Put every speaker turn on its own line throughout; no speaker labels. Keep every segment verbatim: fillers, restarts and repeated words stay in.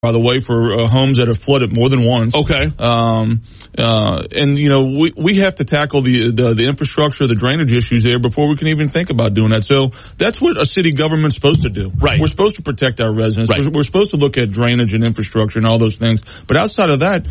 by the way, for uh, homes that have flooded more than once.
Okay.
Um, uh, and, you know, we, we have to tackle the, the, the infrastructure, the drainage issues there before we can even think about doing that. So that's what a city government's supposed to do.
Right.
We're supposed to protect our residents.
Right.
We're, we're supposed to look at drainage and infrastructure and all those things. But outside of that,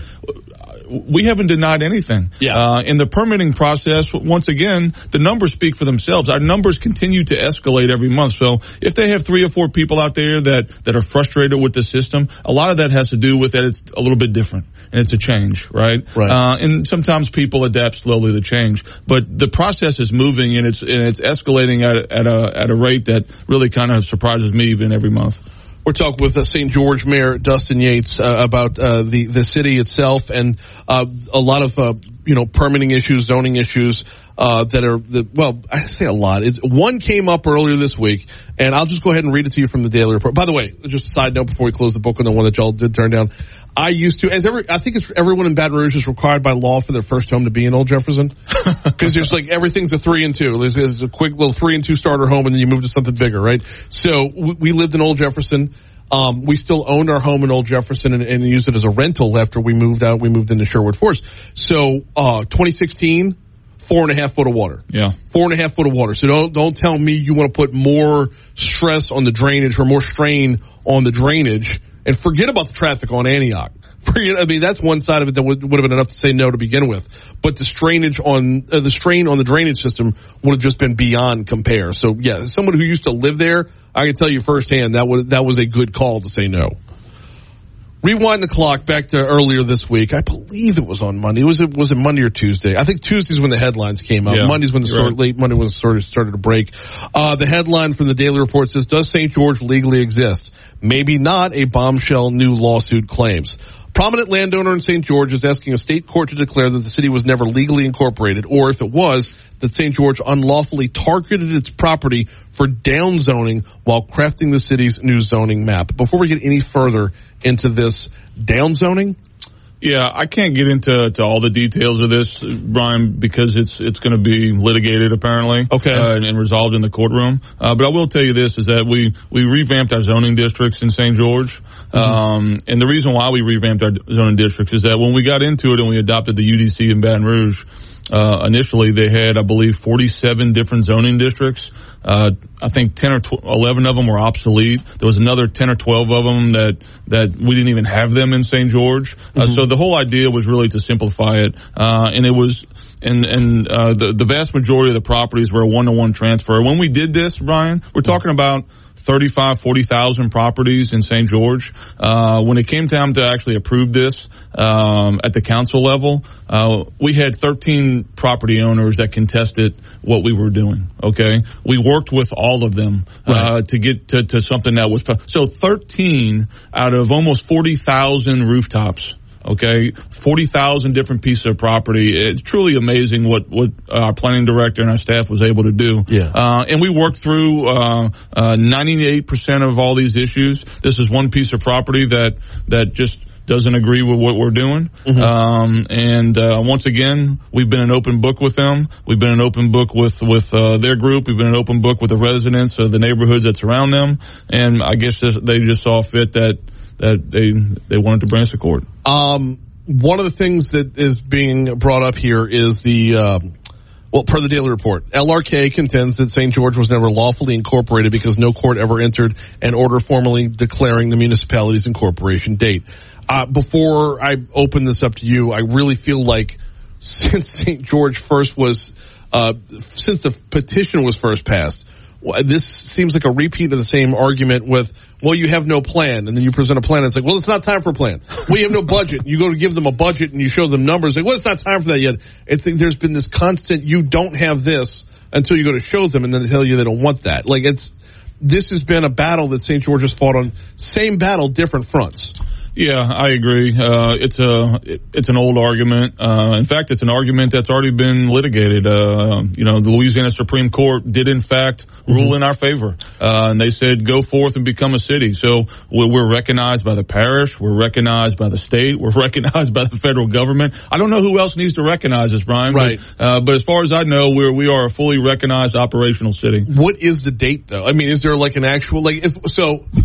we haven't denied anything.
Yeah.
Uh, in the permitting process, once again, the numbers speak for themselves. Our numbers continue to escalate every month. So if they have three or four people out there that, that are frustrated with the system, a lot of that has to do with that it's a little bit different and it's a change, right?
Right.
Uh, and sometimes people adapt slowly to change, but the process is moving and it's, and it's escalating at, at a, at a rate that really kind of surprises me even every month.
We're talking with uh, Saint George Mayor Dustin Yates uh, about uh, the the city itself and uh, a lot of uh, you know permitting issues, zoning issues uh, that are the, well, I say a lot. It's, one came up earlier this week, and I'll just go ahead and read it to you from the Daily Report. By the way, just a side note before we close the book on the one that y'all did turn down. I used to, as every, I think it's everyone in Baton Rouge is required by law for their first home to be in Old Jefferson, because there's like everything's a three and two. There's, there's a quick little three and two starter home, and then you move to something bigger, right? So we, we lived in Old Jefferson. Um, we still owned our home in Old Jefferson and, and used it as a rental after we moved out. We moved into Sherwood Forest. So, uh, twenty sixteen, four and a half foot of water.
Yeah.
Four and a half foot of water. So don't, don't tell me you want to put more stress on the drainage or more strain on the drainage and forget about the traffic on Antioch. Forget, I mean, that's one side of it that would, would have been enough to say no to begin with. But the strainage on, uh, the strain on the drainage system would have just been beyond compare. So yeah, as someone who used to live there, I can tell you firsthand that was, that was a good call to say no. Rewind the clock back to earlier this week. I believe it was on Monday. Was it, was it Monday or Tuesday? I think Tuesday's when the headlines came out.
Yeah,
Monday's when the start,
right.
late Monday when the story started to break. Uh, the headline from the Daily Report says, does Saint George legally exist? Maybe not, a bombshell new lawsuit claims. Prominent landowner in Saint George is asking a state court to declare that the city was never legally incorporated, or if it was, that Saint George unlawfully targeted its property for downzoning while crafting the city's new zoning map. Before we get any further into this, downzoning?
Yeah, I can't get into to all the details of this, Brian, because it's it's going to be litigated apparently,
okay,
uh, and, and resolved in the courtroom. Uh, but I will tell you this: is that we we revamped our zoning districts in Saint George, mm-hmm. um, and the reason why we revamped our zoning districts is that when we got into it and we adopted the U D C in Baton Rouge, uh, initially they had, I believe, forty-seven different zoning districts. Uh, I think ten or tw- eleven of them were obsolete. There was another ten or twelve of them that, that we didn't even have them in Saint George. Uh, mm-hmm. So the whole idea was really to simplify it. Uh, and it was, and, and, uh, the, the vast majority of the properties were a one-to-one transfer. When we did this, Brian, we're talking about thirty-five, forty thousand properties in Saint George. Uh, when it came time to actually approve this, um, at the council level, uh, we had thirteen property owners that contested what we were doing. Okay. We worked with all of them, uh, right. to get to, to something that was, so thirteen out of almost forty thousand rooftops. Okay, forty thousand different pieces of property. It's truly amazing what, what our planning director and our staff was able to do.
Yeah. Uh,
and we worked through, uh, uh, ninety-eight percent of all these issues. This is one piece of property that, that just doesn't agree with what we're doing. Mm-hmm. Um, and, uh, once again, we've been an open book with them. We've been an open book with, with, uh, their group. We've been an open book with the residents of the neighborhoods that surround them. And I guess they just saw fit that, that they they wanted to bring us to court.
Um, one of the things that is being brought up here is the, uh, well, per the Daily Report, L R K contends that Saint George was never lawfully incorporated because no court ever entered an order formally declaring the municipality's incorporation date. Uh, before I open this up to you, I really feel like since Saint George first was, uh, since the petition was first passed, this seems like a repeat of the same argument with, well, you have no plan, and then you present a plan, and it's like, well, it's not time for a plan. We have no budget. You go to give them a budget, and you show them numbers, like, well, it's not time for that yet. It's, there's been this constant, you don't have this until you go to show them, and then they tell you they don't want that. Like, it's, this has been a battle that Saint George has fought on, same battle, different fronts.
Yeah, I agree. Uh, it's a, it, it's an old argument. Uh, in fact, it's an argument that's already been litigated. Uh, you know, the Louisiana Supreme Court did in fact rule mm-hmm. in our favor. Uh, and they said, go forth and become a city. So we're, we're recognized by the parish. We're recognized by the state. We're recognized by the federal government. I don't know who else needs to recognize us, Brian.
Right.
But, uh, but as far as I know, we're, we are a fully recognized operational city.
What is the date though? I mean, is there like an actual, like, if, so,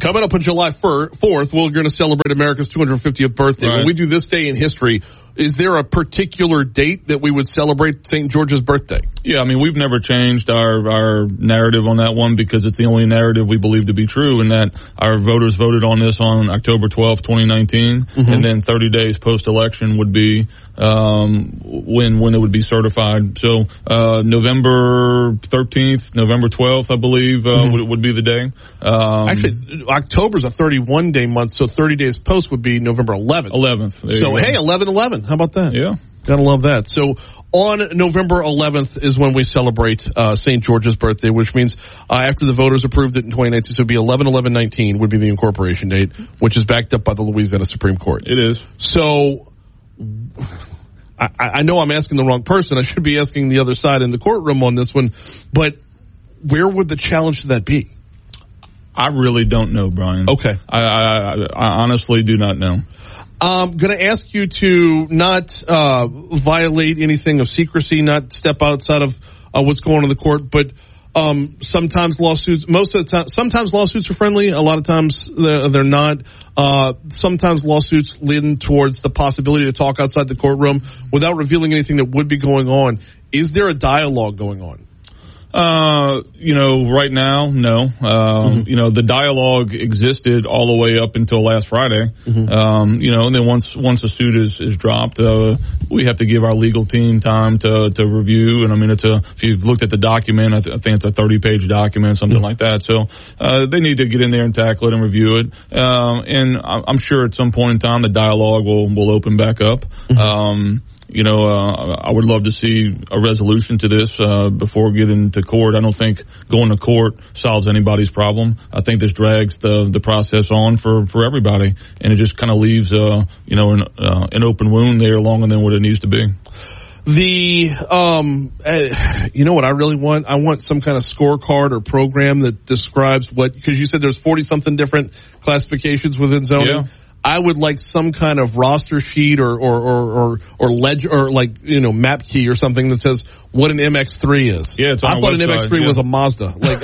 Coming up on July fourth, we're going to celebrate America's two hundred fiftieth birthday.
Right.
When we do this day in history, is there a particular date that we would celebrate Saint George's birthday?
Yeah, I mean, we've never changed our, our narrative on that one because it's the only narrative we believe to be true, and that our voters voted on this on October twelfth, twenty nineteen, mm-hmm. and then thirty days post-election would be um, when when it would be certified. So uh, November thirteenth, November twelfth, I believe, uh, mm-hmm. would, would be the day. Um,
Actually, October's a thirty-one day month, so thirty days post would be November eleventh.
eleventh.
So, hey, eleven eleven. How about that?
Yeah.
Gotta love that. So on November eleventh is when we celebrate uh, Saint George's birthday, which means uh, after the voters approved it in twenty nineteen, so it would be eleven eleven nineteen would be the incorporation date, which is backed up by the Louisiana Supreme Court.
It is.
So I, I know I'm asking the wrong person. I should be asking the other side in the courtroom on this one, but where would the challenge to that be?
I really don't know, Brian.
Okay.
I, I, I honestly do not know.
I'm going to ask you to not uh, violate anything of secrecy, not step outside of uh, what's going on in the court, but um, sometimes lawsuits, most of the time, sometimes lawsuits are friendly, a lot of times they're, they're not. Uh, sometimes lawsuits lean towards the possibility to talk outside the courtroom without revealing anything that would be going on. Is there a dialogue going on?
Uh, you know, right now, no. Um, mm-hmm. You know, the dialogue existed all the way up until last Friday. Mm-hmm. Um, you know, and then once, once a suit is, is dropped, uh, we have to give our legal team time to, to review. And I mean, it's a, if you've looked at the document, I, th- I think it's a thirty page document, something mm-hmm. like that. So, uh, they need to get in there and tackle it and review it. Um, and I'm sure at some point in time, the dialogue will, will open back up. Mm-hmm. Um, You know, uh, I would love to see a resolution to this uh, before getting to court. I don't think going to court solves anybody's problem. I think this drags the the process on for, for everybody, and it just kind of leaves, uh, you know, an, uh, an open wound there longer than what it needs to be.
The, um, uh, you know what I really want? I want some kind of scorecard or program that describes what, because you said there's forty something different classifications within zoning.
Yeah.
I would like some kind of roster sheet or, or, or, or, or ledger or like, you know, map key or something that says what an M X three is.
Yeah, it's on
I
our
thought
website,
an M X three
yeah.
was a Mazda. Like,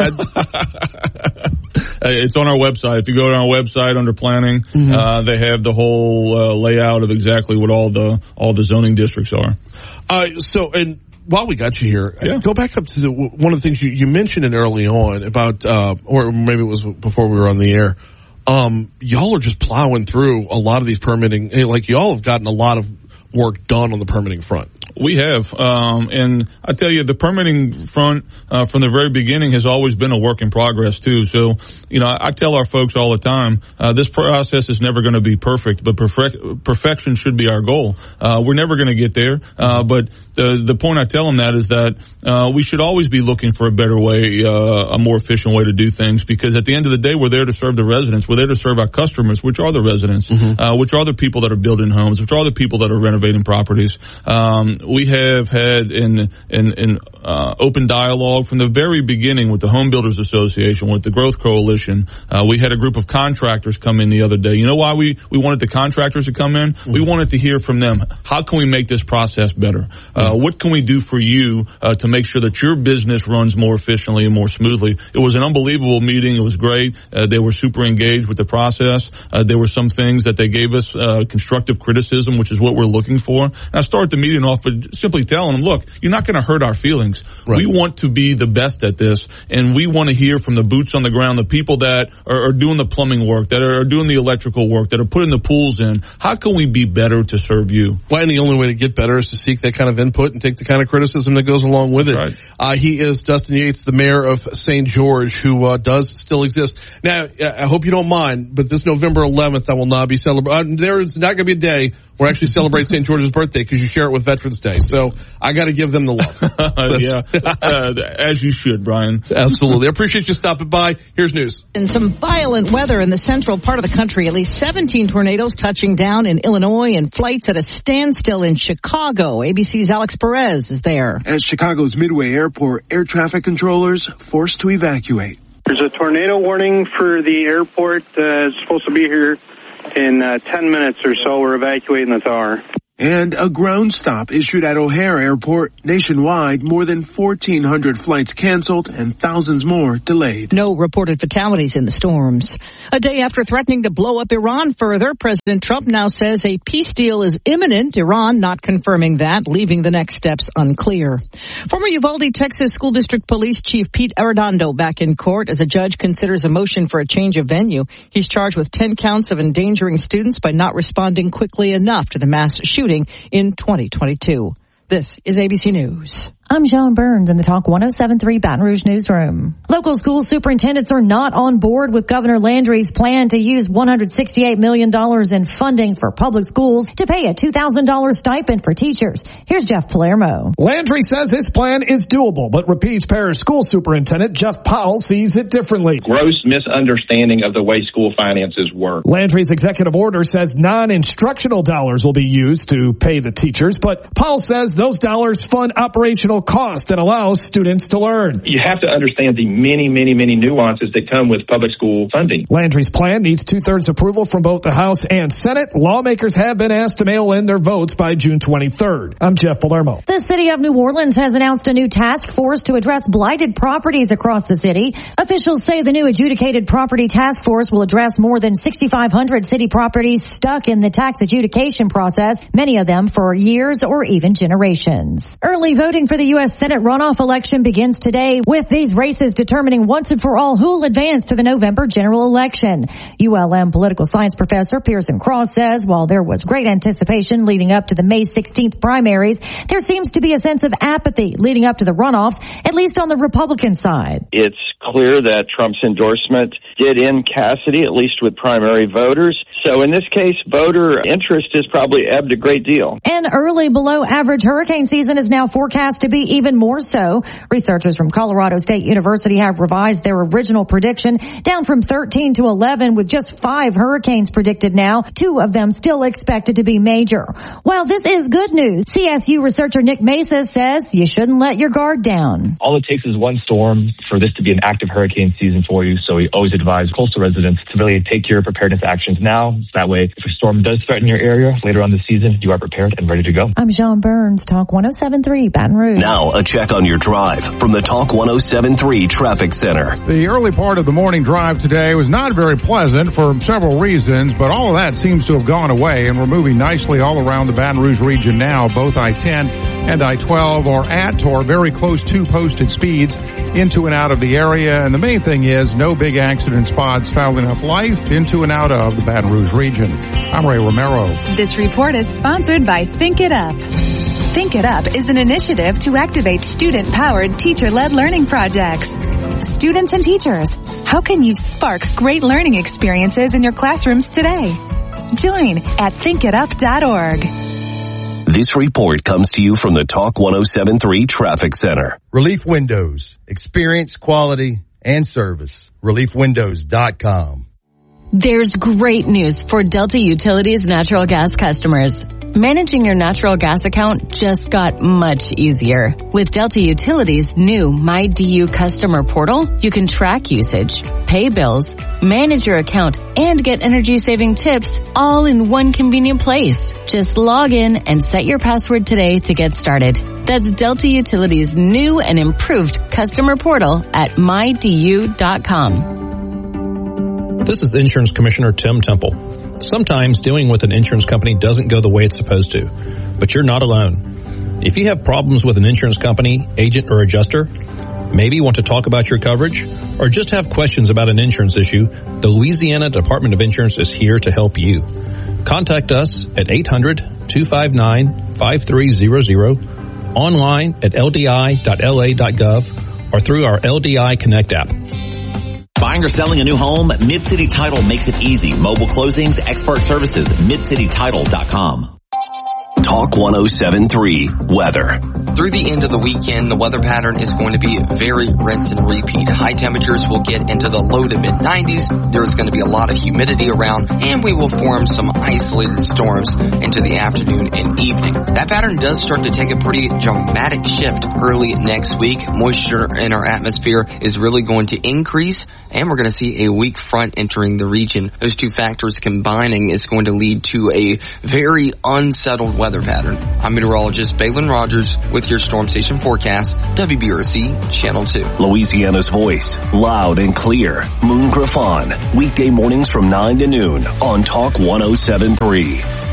it's on our website. If you go to our website under planning, mm-hmm. uh, they have the whole uh, layout of exactly what all the, all the zoning districts are.
Uh, so, and, while we got you here,
yeah.
go back up to the, one of the things you, you mentioned it early on about, uh, or maybe it was before we were on the air. Um, y'all are just plowing through a lot of these permitting. Like, y'all have gotten a lot of work done on the permitting front.
We have, um, and I tell you, the permitting front uh, from the very beginning has always been a work in progress too. So, you know, I, I tell our folks all the time, uh, this process is never going to be perfect, but perfect, perfection should be our goal. Uh, we're never going to get there, uh, but the the point I tell them that is that uh, we should always be looking for a better way, uh, a more efficient way to do things, because at the end of the day, we're there to serve the residents. We're there to serve our customers, which are the residents, mm-hmm. uh, which are the people that are building homes, which are the people that are renovating properties. Um, we have had in in, in uh, open dialogue from the very beginning with the Home Builders Association, with the Growth Coalition. Uh, we had a group of contractors come in the other day. You know why we, we wanted the contractors to come in? Mm-hmm. We wanted to hear from them. How can we make this process better? Uh, what can we do for you uh, to make sure that your business runs more efficiently and more smoothly? It was an unbelievable meeting. It was great. Uh, they were super engaged with the process. Uh, there were some things that they gave us uh, constructive criticism, which is what we're looking for. And I started the meeting off by simply telling them, look, you're not going to hurt our feelings. Right. We want to be the best at this, and we want to hear from the boots on the ground, the people that are, are doing the plumbing work, that are doing the electrical work, that are putting the pools in. How can we be better to serve you?
Well, and the only way to get better is to seek that kind of input and take the kind of criticism that goes along with it.
Right.
Uh, he is Dustin Yates, the mayor of Saint George, who uh, does still exist. Now, I hope you don't mind, but this November eleventh, I will not be celebrating. Uh, there is not going to be a day where I actually celebrate Saint George's birthday because you share it with Veterans Day. So I got to give them the love.
yeah, uh, as you should, Brian.
Absolutely. I appreciate you stopping by. Here's news.
And some violent weather in the central part of the country. At least seventeen tornadoes touching down in Illinois and flights at a standstill in Chicago. A B C's Alex Perez is there.
At Chicago's Midway Airport, air traffic controllers forced to evacuate.
There's a tornado warning for the airport. Uh, it's supposed to be here in uh, ten minutes or so. We're evacuating the tower.
And a ground stop issued at O'Hare Airport. Nationwide, more than fourteen hundred flights canceled and thousands more delayed.
No reported fatalities in the storms. A day after threatening to blow up Iran further, President Trump now says a peace deal is imminent. Iran not confirming that, leaving the next steps unclear. Former Uvalde, Texas School District Police Chief Pete Arredondo back in court as a judge considers a motion for a change of venue. He's charged with ten counts of endangering students by not responding quickly enough to the mass shooting in twenty twenty-two. This is A B C News.
I'm Sean Burns in the Talk one oh seven point three Baton Rouge newsroom. Local school superintendents are not on board with Governor Landry's plan to use one hundred sixty-eight million dollars in funding for public schools to pay a two thousand dollars stipend for teachers. Here's Jeff Palermo.
Landry says his plan is doable, but repeats Parish School Superintendent Jeff Powell sees it differently.
Gross misunderstanding of the way school finances work.
Landry's executive order says non-instructional dollars will be used to pay the teachers, but Powell says those dollars fund operational cost and allows students to learn.
You have to understand the many, many, many nuances that come with public school funding.
Landry's plan needs two-thirds approval from both the House and Senate. Lawmakers have been asked to mail in their votes by June twenty-third. I'm Jeff Palermo.
The city of New Orleans has announced a new task force to address blighted properties across the city. Officials say the new adjudicated property task force will address more than sixty-five hundred city properties stuck in the tax adjudication process, many of them for years or even generations. Early voting for the U S Senate runoff election begins today, with these races determining once and for all who will advance to the November general election. U L M political science professor Pearson Cross says while there was great anticipation leading up to the May sixteenth primaries, there seems to be a sense of apathy leading up to the runoff, at least on the Republican side.
It's clear that Trump's endorsement did end Cassidy, at least with primary voters. So in this case, voter interest has probably ebbed a great deal.
An early below average hurricane season is now forecast to be even more so. Researchers from Colorado State University have revised their original prediction down from thirteen to eleven, with just five hurricanes predicted now, two of them still expected to be major. While this is good news, C S U researcher Nick Mesa says you shouldn't let your guard down.
All it takes is one storm for this to be an active hurricane season for you, so we always advise coastal residents to really take your preparedness actions now. So that way, if a storm does threaten your area later on this season, you are prepared and ready to go.
I'm Sean Burns, Talk one oh seven point three Baton Rouge.
Now, a check on your drive from the Talk one oh seven point three Traffic Center.
The early part of the morning drive today was not very pleasant for several reasons, but all of that seems to have gone away, and we're moving nicely all around the Baton Rouge region now. Both I ten and I twelve are at or very close to posted speeds into and out of the area, and the main thing is no big accident spots fouling up life into and out of the Baton Rouge region. I'm Ray Romero.
This report is sponsored by Think It Up. Think It Up is an initiative to activate student-powered, teacher-led learning projects. Students and teachers, how can you spark great learning experiences in your classrooms today? Join at think it up dot org.
This report comes to you from the Talk one oh seven point three Traffic Center.
Relief Windows. Experience, quality, and service. relief windows dot com.
There's great news for Delta Utilities natural gas customers. Managing your natural gas account just got much easier. With Delta Utilities' new MyDU customer portal, you can track usage, pay bills, manage your account, and get energy-saving tips all in one convenient place. Just log in and set your password today to get started. That's Delta Utilities' new and improved customer portal at my d u dot com.
This is Insurance Commissioner Tim Temple. Sometimes dealing with an insurance company doesn't go the way it's supposed to, but you're not alone. If you have problems with an insurance company, agent, or adjuster, maybe want to talk about your coverage, or just have questions about an insurance issue, the Louisiana Department of Insurance is here to help you. Contact us at eight hundred, two five nine, five three zero zero, online at l d i dot l a dot gov, or through our L D I Connect app.
Buying or selling a new home? Mid-City Title makes it easy. Mobile closings, expert services, mid city title dot com.
Talk one oh seven point three Weather.
Through the end of the weekend, the weather pattern is going to be very rinse and repeat. High temperatures will get into the low to mid nineties. There's going to be a lot of humidity around, and we will form some isolated storms into the afternoon and evening. That pattern does start to take a pretty dramatic shift early next week. Moisture in our atmosphere is really going to increase and we're going to see a weak front entering the region. Those two factors combining is going to lead to a very unsettled weather pattern. I'm meteorologist Balin Rogers with your Storm Station forecast, W B R C Channel two.
Louisiana's voice, loud and clear. Moon Griffon, weekday mornings from nine to noon on Talk one oh seven point three.